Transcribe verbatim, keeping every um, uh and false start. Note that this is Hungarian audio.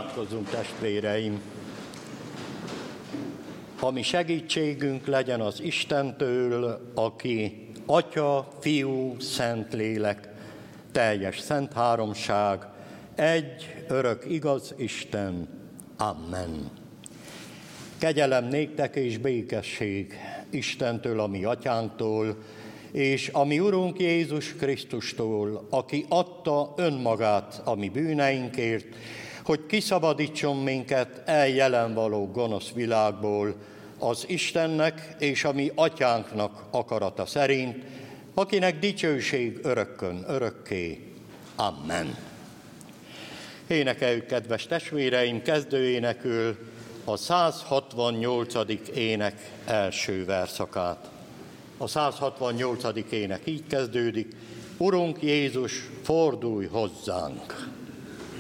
Imádkozzunk, testvéreim! A mi segítségünk legyen az Istentől, aki Atya, Fiú, Szentlélek, teljes szent háromság, egy örök igaz Isten. Amen. Kegyelem néktek és békesség Istentől, a mi atyánktól, és a mi Urunk Jézus Krisztustól, aki adta önmagát a mi bűneinkért, hogy kiszabadítson minket eljelen való gonosz világból, az Istennek és a mi atyánknak akarata szerint, akinek dicsőség örökkön örökké. Amen. Énekeljük, kedves testvéreim, kezdőénekül a száz hatvannyolcadik ének első verszakát. A száz hatvannyolcadik ének így kezdődik: Urunk Jézus, fordulj hozzánk!